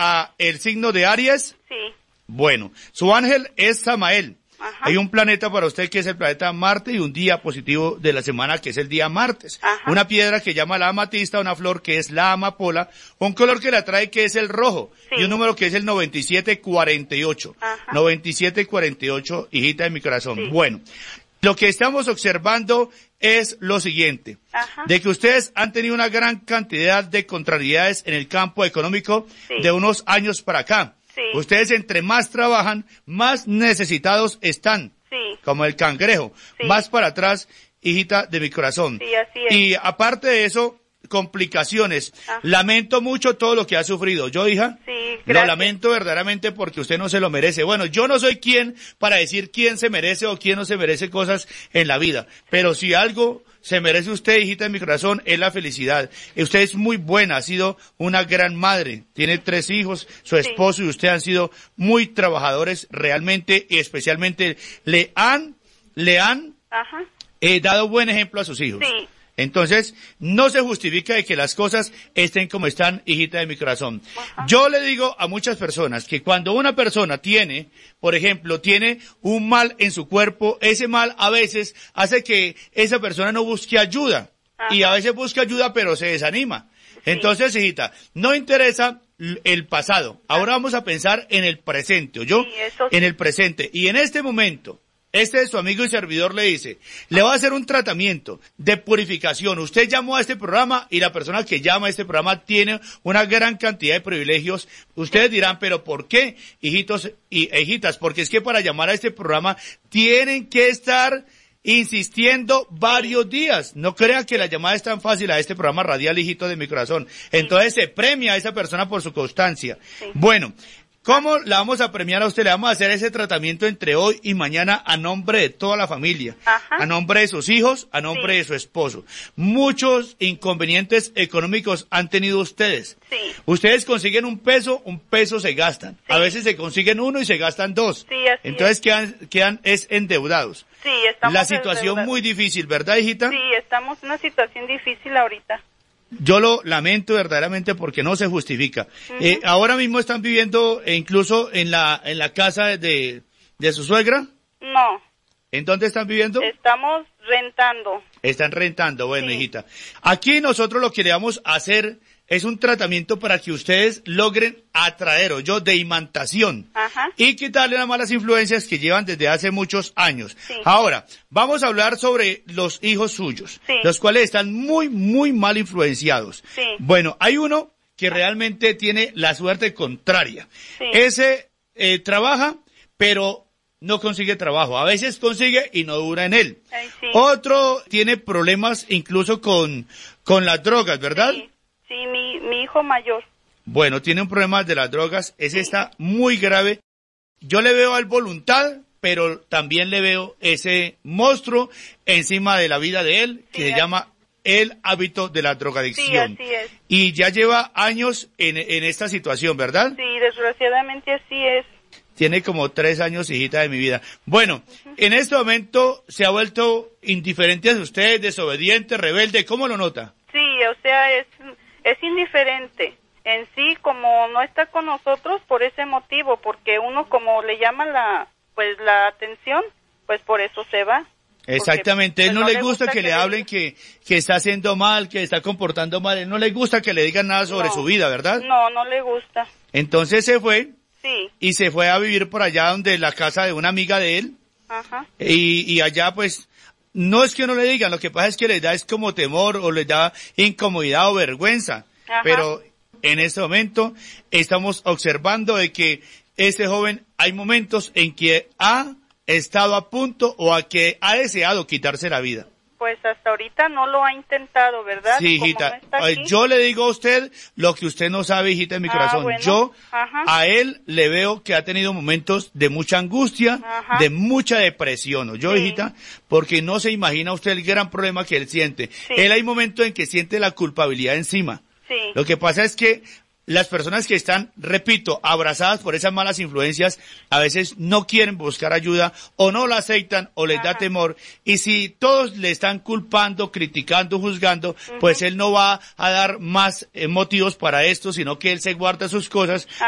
a el signo de Aries? Sí. Bueno, su ángel es Samael. Ajá. Hay un planeta para usted que es el planeta Marte y un día positivo de la semana que es el día martes. Ajá. Una piedra que llama la amatista, una flor que es la amapola, un color que le atrae que es el rojo Sí. y un número que es el 9748. Ajá. 9748, hijita de mi corazón. Sí. Bueno, lo que estamos observando es lo siguiente, Ajá. de que ustedes han tenido una gran cantidad de contrariedades en el campo económico Sí. de unos años para acá. Sí. Ustedes entre más trabajan, más necesitados están, Sí. como el cangrejo, Sí. más para atrás, hijita de mi corazón. Sí, así es. Y aparte de eso, complicaciones. Ajá. Lamento mucho todo lo que ha sufrido. ¿Yo, hija? Sí, Lo gracias. lamento verdaderamente porque usted no se lo merece. Bueno, yo no soy quien para decir quién se merece o quién no se merece cosas en la vida. Pero si algo se merece usted, hijita de mi corazón, es la felicidad. Usted es muy buena, ha sido una gran madre. Tiene 3 hijos, su esposo y usted han sido muy trabajadores realmente y especialmente le han Ajá. dado buen ejemplo a sus hijos. Sí. Entonces, no se justifica de que las cosas estén como están, hijita de mi corazón. Ajá. Yo le digo a muchas personas que cuando una persona tiene, por ejemplo, tiene un mal en su cuerpo, ese mal a veces hace que esa persona no busque ayuda. Ajá. Y a veces busca ayuda, pero se desanima. Entonces, hijita, no interesa el pasado. Ahora vamos a pensar en el presente, ¿oyó? Sí, eso sí. En el presente. Y en este momento, este su amigo y servidor le dice, le va a hacer un tratamiento de purificación. Usted llamó a este programa y la persona que llama a este programa tiene una gran cantidad de privilegios. Ustedes dirán, pero ¿por qué, hijitos y hijitas? Porque es que para llamar a este programa tienen que estar insistiendo varios días. No crea que la llamada es tan fácil a este programa radial, hijito de mi corazón. Entonces se premia a esa persona por su constancia. Sí. Bueno, ¿cómo la vamos a premiar a usted? Le vamos a hacer ese tratamiento entre hoy y mañana a nombre de toda la familia. Ajá. A nombre de sus hijos, a nombre Sí. de su esposo. Muchos inconvenientes económicos han tenido ustedes. Sí. Ustedes consiguen un peso se gastan. Sí. A veces se consiguen 1 y se gastan 2. Sí, así Entonces es. quedan endeudados. Sí, estamos La situación endeudados. muy difícil, ¿verdad, hijita? Sí, estamos en una situación difícil ahorita. Yo lo lamento verdaderamente porque no se justifica. Ujú. Ahora mismo están viviendo incluso en la casa de su suegra. No, ¿En dónde están viviendo? estamos rentando. Están rentando, bueno, Sí. hijita. Aquí nosotros lo que le vamos a hacer es un tratamiento para que ustedes logren atraer, de imantación. Ajá. Y quitarle las malas influencias que llevan desde hace muchos años. Sí. Ahora, vamos a hablar sobre los hijos suyos, Sí. los cuales están muy, muy mal influenciados. Sí. Bueno, hay uno que realmente tiene la suerte contraria. Sí. Ese trabaja, pero no consigue trabajo. A veces consigue y no dura en él. Ay, sí. Otro tiene problemas incluso con las drogas, ¿verdad? Sí, sí, mi hijo mayor. Bueno, tiene un problema de las drogas, ese está muy grave. Yo le veo al voluntad, pero también le veo ese monstruo encima de la vida de él, que Sí, se así. llama el hábito de la Sí, drogadicción. así es. Y ya lleva años en esta situación, ¿verdad? Sí, desgraciadamente así es. Tiene como 3 años, hijita de mi vida. Bueno, en este momento se ha vuelto indiferente a usted, desobediente, rebelde, ¿cómo lo nota? Sí, o sea, es indiferente. En sí, como no está con nosotros por ese motivo, porque uno como le llama la atención, pues por eso se va. Exactamente, Porque, él no pues, le gusta que le hablen que está haciendo mal, que está comportando mal, él no le gusta que le digan nada sobre No. su vida, ¿verdad? No le gusta. Entonces se fue Sí, y se fue a vivir por allá donde la casa de una amiga de él ajá. y allá pues no es que no le digan, lo que pasa es que les da es como temor o les da incomodidad o vergüenza, Ajá. pero en este momento estamos observando de que este joven hay momentos en que ha estado a punto o a que ha deseado quitarse la vida. Pues hasta ahorita no lo ha intentado, ¿verdad? Sí, Como hijita, no está aquí. yo le digo a usted lo que usted no sabe, hijita de mi corazón. Bueno. Yo Ajá. a él le veo que ha tenido momentos de mucha angustia, Ajá. de mucha depresión, ¿no? Yo, Sí. hijita, porque no se imagina usted el gran problema que él siente. Sí. Él hay momentos en que siente la culpabilidad encima. Sí, Lo que pasa es que las personas que están, repito, abrazadas por esas malas influencias, a veces no quieren buscar ayuda o no la aceptan o les da Ajá. temor. Y si todos le están culpando, criticando, juzgando, pues él no va a dar más motivos para esto, sino que él se guarda sus cosas